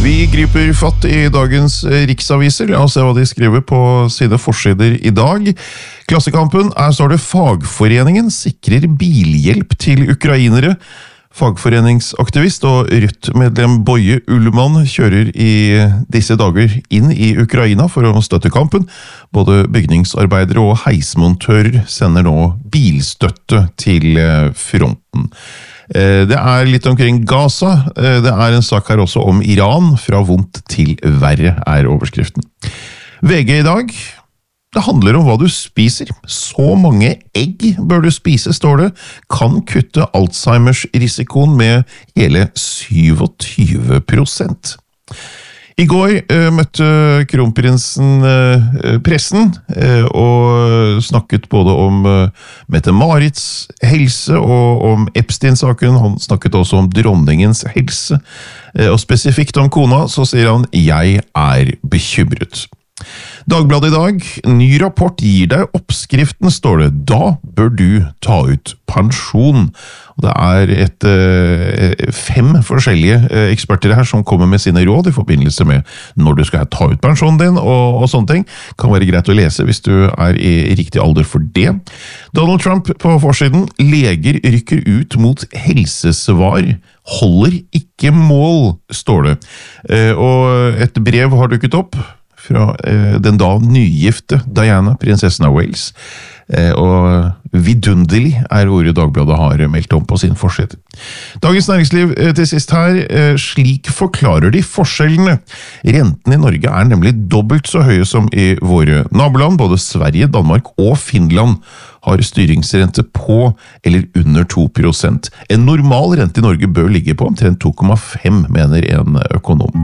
Vi griper fatt i dagens riksaviser. La oss se hva de skriver på sine forsider i dag. Klassekampen, her står det Fagforeningen sikrer bilhjelp til ukrainere. Fagforeningsaktivist og Rødt-medlem Boje Ullmann kjører i disse dager inn i Ukraina for å støtte kampen. Både bygningsarbeidere og heismontører sender nå bilstøtte til fronten. Det litt omkring Gaza. Det en sak her også om Iran. Fra vondt til verre overskriften. VG i dag. Det handler om hva du spiser. Så mange egg bør du spise, står det. Kan kutte Alzheimers-risikoen med hele 27%. I går møtte kronprinsen pressen og snakket både om Mette-Marits helse og om Epstein-saken. Han snakket også om dronningens helse. Og spesifikt om kona så sier han «Jeg bekymret». Dagbladet i dag, ny rapport gir deg oppskriften, står det. Da bør du ta ut pensjon. Det 5 forskjellige eksperter her som kommer med sine råd i forbindelse med når du skal ta ut pensjonen din og sånne ting. Kan være greit å lese hvis du i riktig alder for det. Donald Trump på forsiden. Leger rykker ut mot helsesvar. Holder ikke mål, står det. Og et brev har dukket opp fra den da nygifte Diana, prinsessen av Wales. Og vidunderlig ordet Dagbladet har meldt om på sin forside. Dagens Næringsliv til sist her. Slik forklarer de forskjellene. Renten i Norge nemlig dobbelt så høye som i våre naboland. Både Sverige, Danmark og Finland har styringsrente på eller under 2%. En normal rente i Norge bør ligge på omtrent 2,5, mener en økonom.